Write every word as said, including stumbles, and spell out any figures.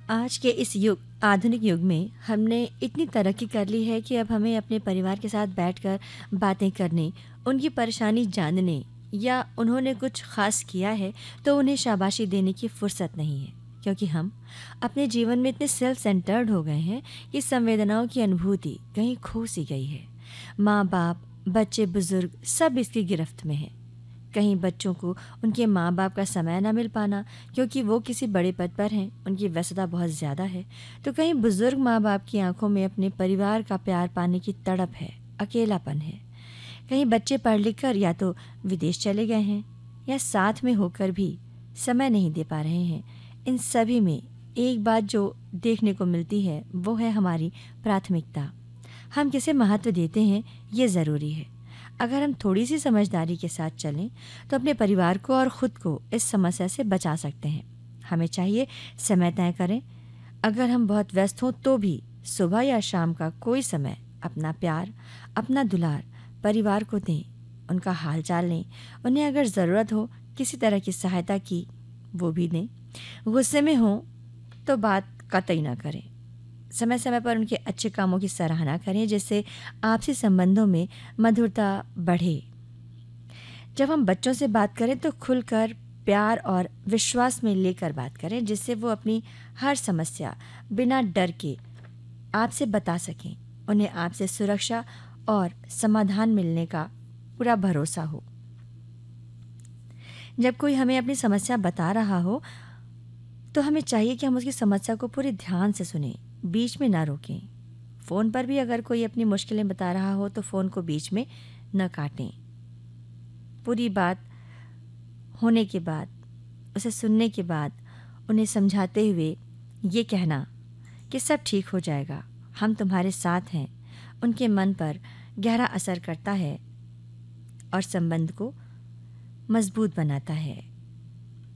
आज के इस युग आधुनिक युग में हमने इतनी तरक्की कर ली है कि अब हमें अपने परिवार के साथ बैठकर बातें करने, उनकी परेशानी जानने या उन्होंने कुछ ख़ास किया है तो उन्हें शाबाशी देने की फुर्सत नहीं है, क्योंकि हम अपने जीवन में इतने सेल्फ सेंटर्ड हो गए हैं कि संवेदनाओं की अनुभूति कहीं खो सी गई है। माँ बाप, बच्चे, बुजुर्ग सब इसकी गिरफ्त में हैं। कहीं बच्चों को उनके माँ बाप का समय ना मिल पाना क्योंकि वो किसी बड़े पद पर हैं, उनकी व्यस्तता बहुत ज़्यादा है, तो कहीं बुजुर्ग माँ बाप की आंखों में अपने परिवार का प्यार पाने की तड़प है, अकेलापन है। कहीं बच्चे पढ़ लिख कर या तो विदेश चले गए हैं या साथ में होकर भी समय नहीं दे पा रहे हैं। इन सभी में एक बात जो देखने को मिलती है वो है हमारी प्राथमिकता। हम किसे महत्व देते हैं ये ज़रूरी है। अगर हम थोड़ी सी समझदारी के साथ चलें तो अपने परिवार को और ख़ुद को इस समस्या से बचा सकते हैं। हमें चाहिए समय तय करें। अगर हम बहुत व्यस्त हों तो भी सुबह या शाम का कोई समय अपना प्यार, अपना दुलार परिवार को दें, उनका हाल चाल लें। उन्हें अगर ज़रूरत हो किसी तरह की सहायता की वो भी दें। गुस्से में हों तो बात कतई ना करें। समय समय पर उनके अच्छे कामों की सराहना करें जिससे आपसी संबंधों में मधुरता बढ़े। जब हम बच्चों से बात करें तो खुलकर प्यार और विश्वास में लेकर बात करें जिससे वो अपनी हर समस्या बिना डर के आपसे बता सकें। उन्हें आपसे सुरक्षा और समाधान मिलने का पूरा भरोसा हो। जब कोई हमें अपनी समस्या बता रहा हो तो हमें चाहिए कि हम उसकी समस्या को पूरे ध्यान से सुनें, बीच में ना रोकें। फ़ोन पर भी अगर कोई अपनी मुश्किलें बता रहा हो तो फ़ोन को बीच में न काटें। पूरी बात होने के बाद, उसे सुनने के बाद उन्हें समझाते हुए ये कहना कि सब ठीक हो जाएगा, हम तुम्हारे साथ हैं, उनके मन पर गहरा असर करता है और संबंध को मजबूत बनाता है।